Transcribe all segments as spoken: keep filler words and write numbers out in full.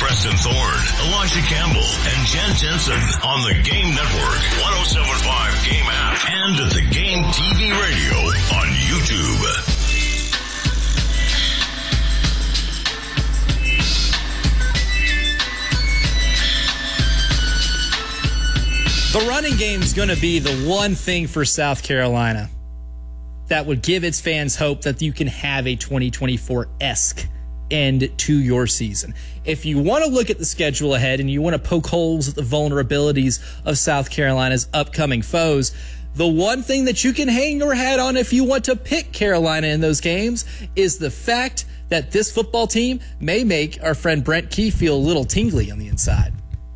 Preston Thorne, Elijah Campbell, and Jen Jensen on the Game Network, one oh seven point five Game app, and the Game T V radio on YouTube. The running game is going to be the one thing for South Carolina that would give its fans hope that you can have a twenty twenty-four-esque end to your season. If you want to look at the schedule ahead and you want to poke holes at the vulnerabilities of South Carolina's upcoming foes, the one thing that you can hang your hat on if you want to pick Carolina in those games is the fact that this football team may make our friend Brent Key feel a little tingly on the inside.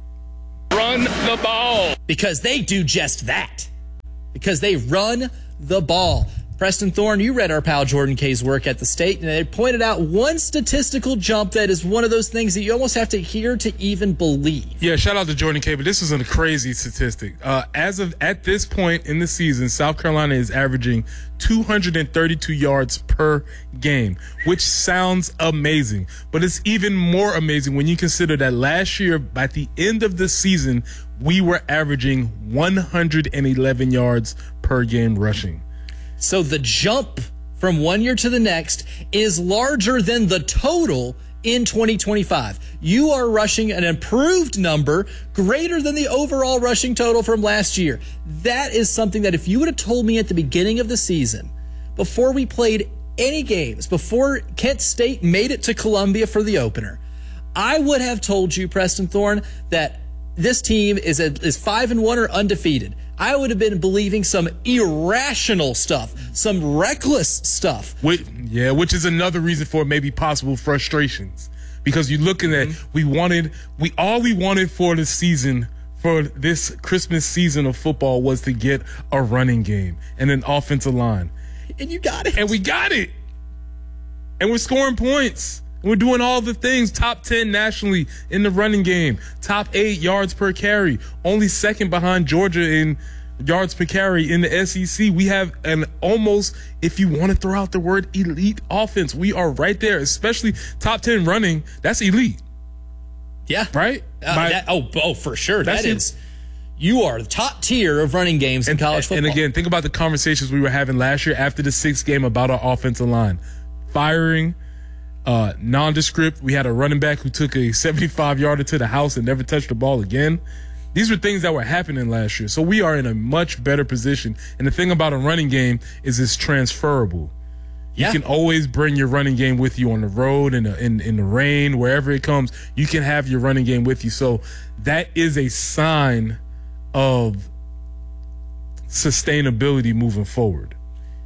Run the ball. Because they do just that. Because they run the ball. Preston Thorne, you read our pal Jordan Kay's work at the State, and they pointed out one statistical jump that is one of those things that you almost have to hear to even believe. Yeah, shout out to Jordan Kay, but this is a crazy statistic. Uh, as of at this point in the season, South Carolina is averaging two hundred thirty-two yards per game, which sounds amazing. But it's even more amazing when you consider that last year, at the end of the season, we were averaging one hundred eleven yards per game rushing. So the jump from one year to the next is larger than the total in twenty twenty-five. You are rushing an improved number greater than the overall rushing total from last year. That is something that if you would have told me at the beginning of the season, before we played any games, before Kent State made it to Columbia for the opener, I would have told you, Preston Thorne, that this team is a, is five and one or undefeated. I would have been believing some irrational stuff, some reckless stuff. Which, yeah, which is another reason for maybe possible frustrations. Because you're looking at, mm-hmm. we wanted, we all we wanted for the season, for this Christmas season of football was to get a running game and an offensive line. And you got it. And we got it. And we're scoring points. We're doing all the things, top ten nationally in the running game, top eight yards per carry, only second behind Georgia in yards per carry in the S E C. We have an almost, if you want to throw out the word elite offense, we are right there, especially top ten running. That's elite. Yeah. Right? Uh, By, that, oh, oh, for sure. That's that is, you are the top tier of running games and, in college football. And again, think about the conversations we were having last year after the sixth game about our offensive line. Firing, Uh, nondescript. We had a running back who took a seventy-five yarder to the house and never touched the ball again. These were things that were happening last year. So we are in a much better position. And the thing about a running game is it's transferable. Yeah. You can always bring your running game with you on the road, in the, in, in the rain, wherever it comes. You can have your running game with you. So that is a sign of sustainability moving forward.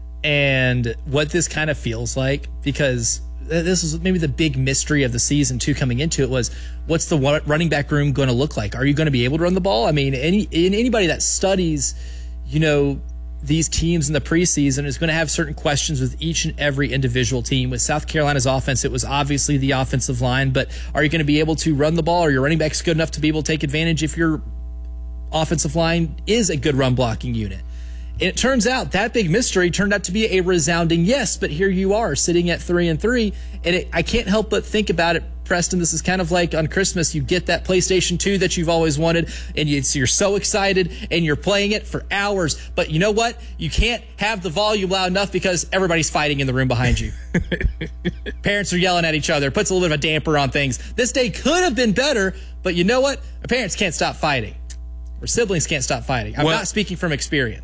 And what this kind of feels like, because this is maybe the big mystery of the season too coming into it, was what's the running back room going to look like? Are you going to be able to run the ball? I mean, any anybody that studies, you know, these teams in the preseason is going to have certain questions with each and every individual team. With South Carolina's offense, it was obviously the offensive line, but are you going to be able to run the ball? Are your running backs good enough to be able to take advantage if your offensive line is a good run blocking unit? And it turns out that big mystery turned out to be a resounding yes, but here you are sitting at three and three. And it, I can't help but think about it, Preston. This is kind of like on Christmas, you get that PlayStation two that you've always wanted, and you, you're so excited, and you're playing it for hours. But you know what? You can't have the volume loud enough because everybody's fighting in the room behind you. Parents are yelling at each other. Puts a little bit of a damper on things. This day could have been better, but you know what? Our parents can't stop fighting. Or siblings can't stop fighting. I'm well, not speaking from experience.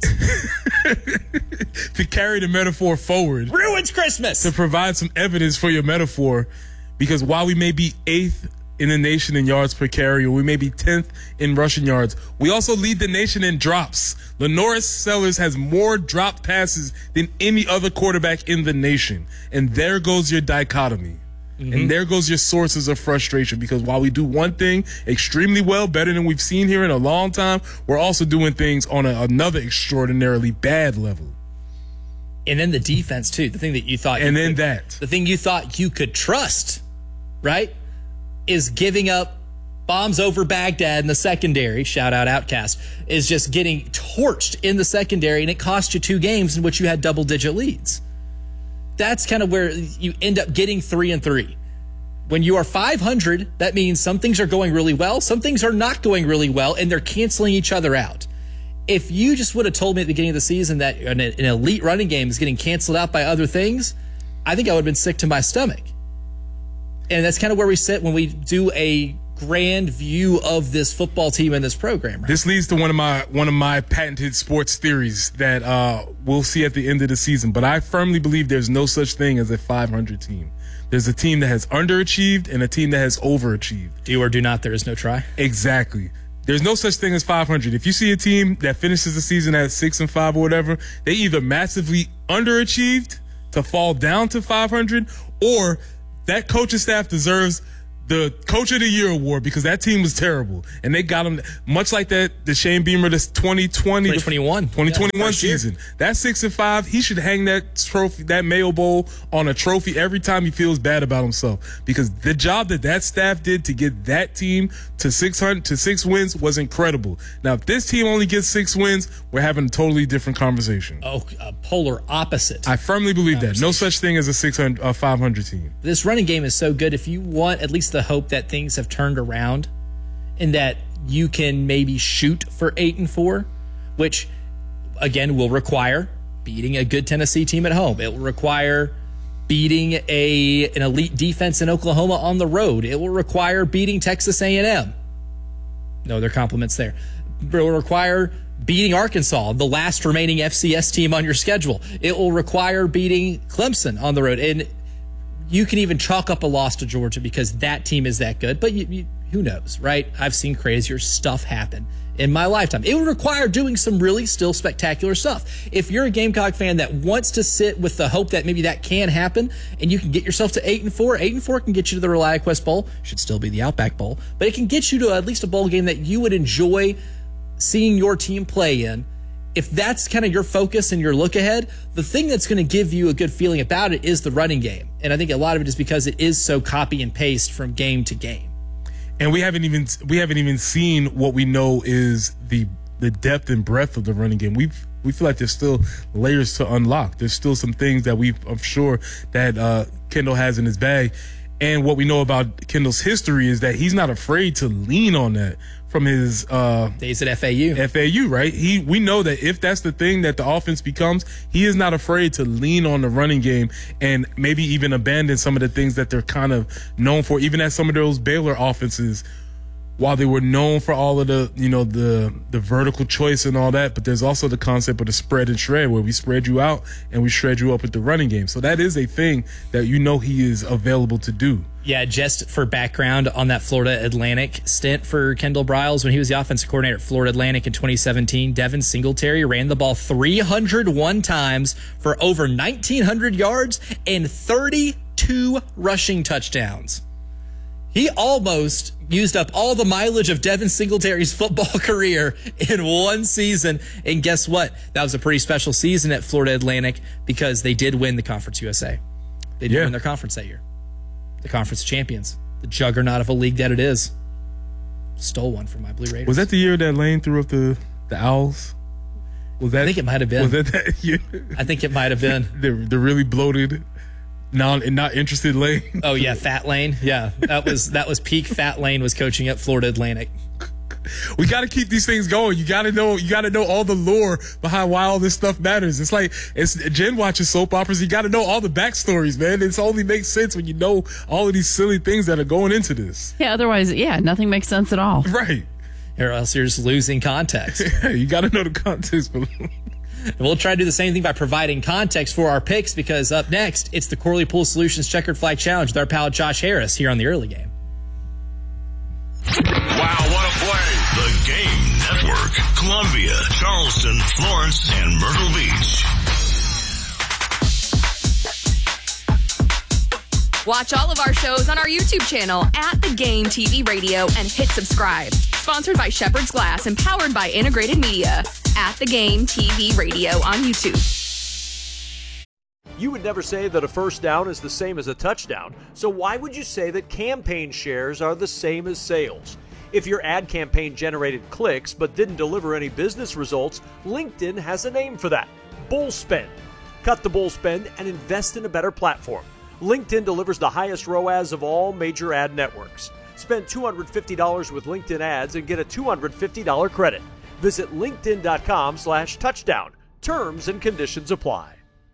To carry the metaphor forward. Ruins Christmas. To provide some evidence for your metaphor, because while we may be eighth in the nation in yards per carry, or we may be tenth in rushing yards, we also lead the nation in drops. Lenoris Sellers has more dropped passes than any other quarterback in the nation. And there goes your dichotomy. Mm-hmm. And there goes your sources of frustration, because while we do one thing extremely well, better than we've seen here in a long time, we're also doing things on a, another extraordinarily bad level. And then the defense, too. The thing that you thought... And you then could, that. The thing you thought you could trust, right, is giving up bombs over Baghdad in the secondary. Shout out Outcast. Is just getting torched in the secondary, and it cost you two games in which you had double-digit leads. That's kind of where you end up getting three and three. When you are five hundred, that means some things are going really well, some things are not going really well, and they're canceling each other out. If you just would have told me at the beginning of the season that an, an elite running game is getting canceled out by other things, I think I would have been sick to my stomach. And that's kind of where we sit when we do a grand view of this football team and this program. Right? This leads to one of my one of my patented sports theories that uh, we'll see at the end of the season. But I firmly believe there's no such thing as a five hundred team. There's a team that has underachieved and a team that has overachieved. Do or do not, there is no try. Exactly. There's no such thing as five hundred. If you see a team that finishes the season at six and five or whatever, they either massively underachieved to fall down to five hundred, or that coaching staff deserves the Coach of the Year award because that team was terrible. And they got them, much like that, the Shane Beamer, this twenty twenty, twenty twenty-one, twenty twenty-one yeah, season. That six and five, he should hang that trophy, that Mayo Bowl on a trophy every time he feels bad about himself, because the job that that staff did to get that team to six hundred, to six wins was incredible. Now, if this team only gets six wins, we're having a totally different conversation. Oh, a polar opposite. I firmly believe that. No such thing as a six hundred, a five hundred team. This running game is so good. If you want at least the hope that things have turned around and that you can maybe shoot for eight and four, which again will require beating a good Tennessee team at home. It will require beating a an elite defense in Oklahoma on the road. It will require beating Texas A and M. No, their compliments there. It will require beating Arkansas, the last remaining F C S team on your schedule. It will require beating Clemson on the road. And you can even chalk up a loss to Georgia because that team is that good. But you, you, who knows, right? I've seen crazier stuff happen in my lifetime. It would require doing some really still spectacular stuff. If you're a Gamecock fan that wants to sit with the hope that maybe that can happen and you can get yourself to eight and four, eight and four can get you to the ReliaQuest Bowl. Should still be the Outback Bowl, but it can get you to at least a bowl game that you would enjoy seeing your team play in. If that's kind of your focus and your look ahead, the thing that's going to give you a good feeling about it is the running game. And I think a lot of it is because it is so copy and paste from game to game. And we haven't even we haven't even seen what we know is the the depth and breadth of the running game. We we feel like there's still layers to unlock. There's still some things that we I'm sure that uh, Kendall has in his bag. And what we know about Kendall's history is that he's not afraid to lean on that from his uh, days at F A U. F A U, right? He we know that if that's the thing that the offense becomes, he is not afraid to lean on the running game and maybe even abandon some of the things that they're kind of known for. Even as some of those Baylor offenses, while they were known for all of the, you know, the the vertical choice and all that, but there's also the concept of the spread and shred, where we spread you out and we shred you up with the running game. So that is a thing that you know he is available to do. Yeah, just for background on that Florida Atlantic stint for Kendall Briles, when he was the offensive coordinator at Florida Atlantic in twenty seventeen, Devin Singletary ran the ball three hundred one times for over nineteen hundred yards and thirty-two rushing touchdowns. He almost used up all the mileage of Devin Singletary's football career in one season. And guess what? That was a pretty special season at Florida Atlantic because they did win the Conference U S A. They did Yeah. win their conference that year. The conference champions, the juggernaut of a league that it is. Stole one from my Blue Raiders. Was that the year that Lane threw up the, the Owls? Was that? I think it might have been. Was that that year? I think it might have been. the, the really bloated, non, not interested Lane? Oh yeah, Fat Lane. Yeah, that was that was peak Fat Lane was coaching at Florida Atlantic. We got to keep these things going. You got to know, you got to know all the lore behind why all this stuff matters. It's like, it's Jen watches soap operas. You got to know all the backstories, man. It only makes sense when you know all of these silly things that are going into this. Yeah, otherwise, yeah, nothing makes sense at all. Right. Or else you're just losing context. You got to know the context. We'll try to do the same thing by providing context for our picks, because up next, it's the Corley Pool Solutions Checkered Flag Challenge with our pal Josh Harris here on the early game. Wow, what a play. The Game Network. Columbia, Charleston, Florence, and Myrtle Beach. Watch all of our shows on our YouTube channel at The Game T V Radio and hit subscribe. Sponsored by Shepherd's Glass and powered by Integrated Media at The Game T V Radio on YouTube. You would never say that a first down is the same as a touchdown, so why would you say that campaign shares are the same as sales? If your ad campaign generated clicks but didn't deliver any business results, LinkedIn has a name for that: bull spend. Cut the bull spend and invest in a better platform. LinkedIn delivers the highest R O A S of all major ad networks. Spend two hundred fifty dollars with LinkedIn ads and get a two hundred fifty dollars credit. Visit linkedin.com slash touchdown. Terms and conditions apply.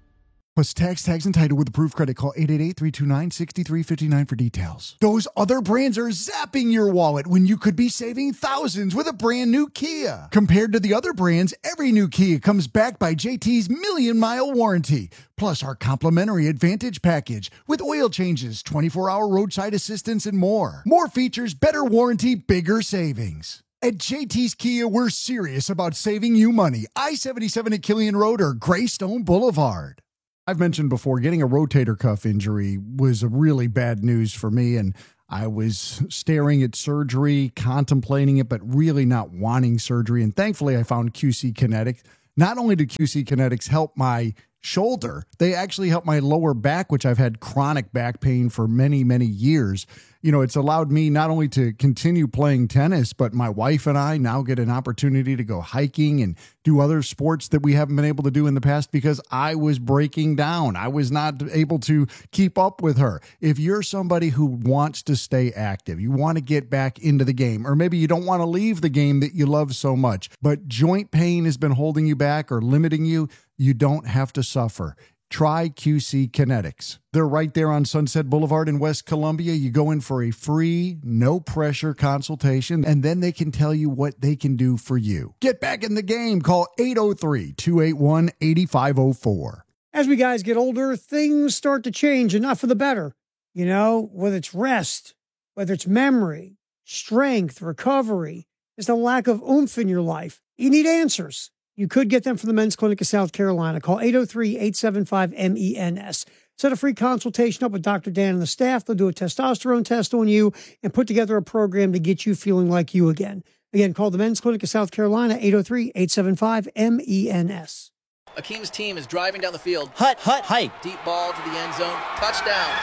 Plus tax, tags, and title with approved credit. Call eight eight eight, three two nine, six three five nine for details. Those other brands are zapping your wallet when you could be saving thousands with a brand new Kia. Compared to the other brands, every new Kia comes backed by J T's Million Mile Warranty. Plus our complimentary Advantage package with oil changes, twenty-four hour roadside assistance, and more. More features, better warranty, bigger savings. At J T's Kia, we're serious about saving you money. I seventy-seven at Killian Road or Greystone Boulevard. I've mentioned before, getting a rotator cuff injury was a really bad news for me, and I was staring at surgery, contemplating it, but really not wanting surgery. And thankfully, I found Q C Kinetics. Not only do Q C Kinetics help my shoulder, they actually help my lower back, which I've had chronic back pain for many, many years. You know, it's allowed me not only to continue playing tennis, but my wife and I now get an opportunity to go hiking and do other sports that we haven't been able to do in the past because I was breaking down. I was not able to keep up with her. If you're somebody who wants to stay active, you want to get back into the game, or maybe you don't want to leave the game that you love so much, but joint pain has been holding you back or limiting you, you don't have to suffer. Try Q C Kinetics. They're right there on Sunset Boulevard in West Columbia. You go in for a free, no-pressure consultation, and then they can tell you what they can do for you. Get back in the game. Call eight oh three, two eight one, eight five oh four. As we guys get older, things start to change, and not for the better. You know, whether it's rest, whether it's memory, strength, recovery, there's a lack of oomph in your life. You need answers. You could get them from the Men's Clinic of South Carolina. Call eight oh three, eight seven five, M E N S. Set a free consultation up with Doctor Dan and the staff. They'll do a testosterone test on you and put together a program to get you feeling like you again. Again, call the Men's Clinic of South Carolina, eight oh three, eight seven five, M E N S. Akeem's team is driving down the field. Hut, hut, hike. Deep ball to the end zone. Touchdown.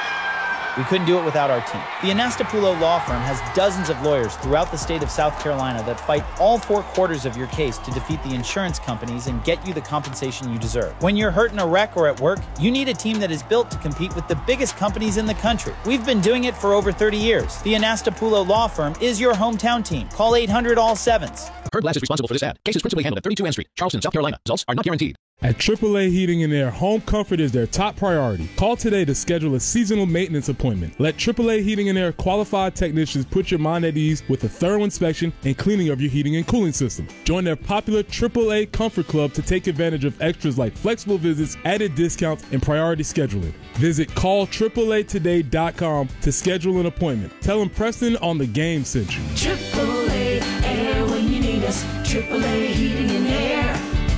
We couldn't do it without our team. The Anastapulo Law Firm has dozens of lawyers throughout the state of South Carolina that fight all four quarters of your case to defeat the insurance companies and get you the compensation you deserve. When you're hurt in a wreck or at work, you need a team that is built to compete with the biggest companies in the country. We've been doing it for over thirty years. The Anastapulo Law Firm is your hometown team. Call eight hundred all sevens. Herb Glass is responsible for this ad. Case is principally handled at thirty-two N Street, Charleston, South Carolina. Results are not guaranteed. At triple A Heating and Air, home comfort is their top priority. Call today to schedule a seasonal maintenance appointment. Let triple A Heating and Air qualified technicians put your mind at ease with a thorough inspection and cleaning of your heating and cooling system. Join their popular triple A Comfort Club to take advantage of extras like flexible visits, added discounts, and priority scheduling. Visit call triple A today dot com to schedule an appointment. Tell them Preston on the Game sent you. triple A Air when you need us. triple A Heating and Air.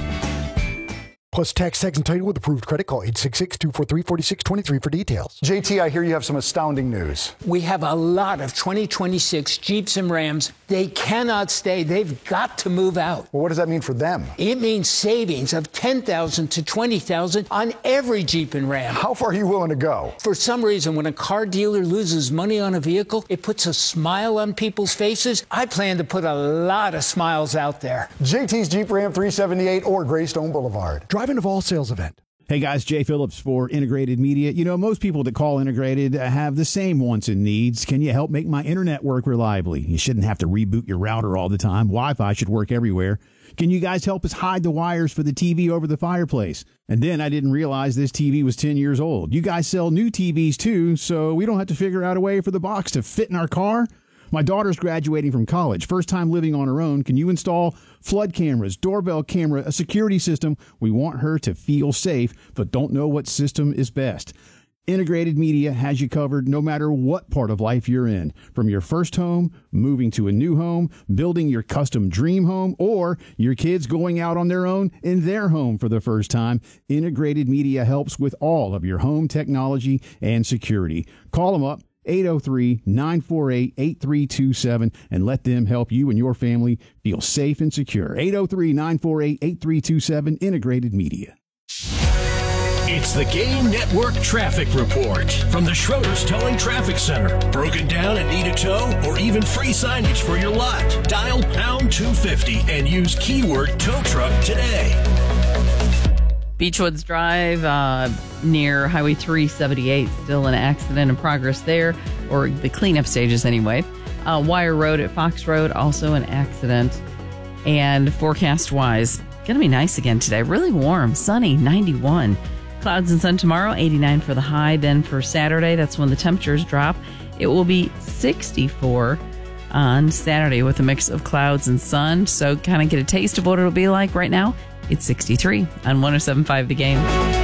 Plus tax, tags, and title with approved credit. Call eight six six, two four three, four six two three for details. J T, I hear you have some astounding news. We have a lot of twenty twenty-six Jeeps and Rams. They cannot stay. They've got to move out. Well, what does that mean for them? It means savings of ten thousand dollars to twenty thousand dollars on every Jeep and Ram. How far are you willing to go? For some reason, when a car dealer loses money on a vehicle, it puts a smile on people's faces. I plan to put a lot of smiles out there. J T's Jeep Ram three seventy-eight or Greystone Boulevard. Drive into All Sales event. Hey guys, Jay Phillips for Integrated Media. You know, most people that call Integrated have the same wants and needs. Can you help make my internet work reliably? You shouldn't have to reboot your router all the time. Wi-Fi should work everywhere. Can you guys help us hide the wires for the T V over the fireplace? And then I didn't realize this T V was ten years old. You guys sell new T Vs too, so we don't have to figure out a way for the box to fit in our car? My daughter's graduating from college, first time living on her own. Can you install flood cameras, doorbell camera, a security system? We want her to feel safe, but don't know what system is best. Integrated Media has you covered no matter what part of life you're in. From your first home, moving to a new home, building your custom dream home, or your kids going out on their own in their home for the first time, Integrated Media helps with all of your home technology and security. Call them up. eight oh three, nine four eight, eight three two seven and let them help you and your family feel safe and secure. eight oh three, nine four eight, eight three two seven, Integrated Media. It's the Game Network Traffic Report from the Schroeder's Towing Traffic Center. Broken down and need a tow or even free signage for your lot? Dial pound two fifty and use keyword tow truck today. Beachwoods Drive uh, near Highway three seventy-eight, still an accident in progress there, or the cleanup stages anyway. Uh, Wire Road at Fox Road, also an accident. And forecast-wise, going to be nice again today. Really warm, sunny, ninety-one. Clouds and sun tomorrow, eighty-nine for the high. Then for Saturday, that's when the temperatures drop. It will be sixty-four on Saturday with a mix of clouds and sun. So kind of get a taste of what it'll be like right now. It's sixty-three on one oh seven point five The Game.